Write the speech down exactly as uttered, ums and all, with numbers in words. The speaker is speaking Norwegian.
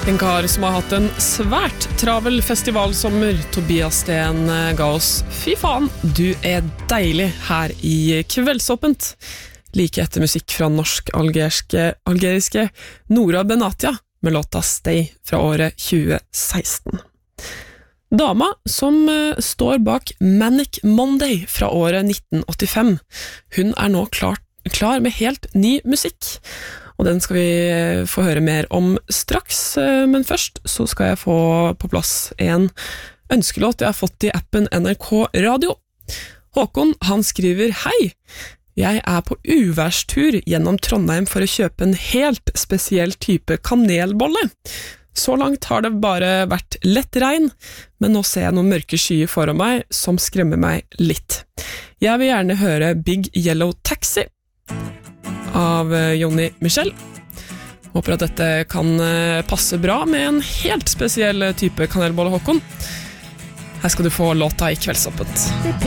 En kar som har hatt en svært travel festivalsommer, Tobias Sten, ga oss fy faen, du er deilig her i Kveldsåpent. Like etter musikk fra norsk-algeriske algeriske Nora Benatia med låta Stay fra året tjue seksten. Dama som uh, står bak Manic Monday fra året nitten åttifem, hun er nå klar, klar med helt ny musikk. Og den skal vi få høre mer om straks, men først så skal jeg få på plass en ønskelåt jeg har fått i appen N R K Radio. Håkon, han skriver: Hei, jeg er på uværstur gjennom Trondheim for å kjøpe en helt spesiell type kanelbolle. Så langt har det bare vært lett regn, men nå ser jeg noen mørke skyer foran meg som skremmer meg litt. Jeg vil gjerne høre Big Yellow Taxi av Joni Mitchell. Håper at dette kan passe bra med en helt spesiell type kanelbolle, Håkon. Her skal du få låta i Kveldsåpent.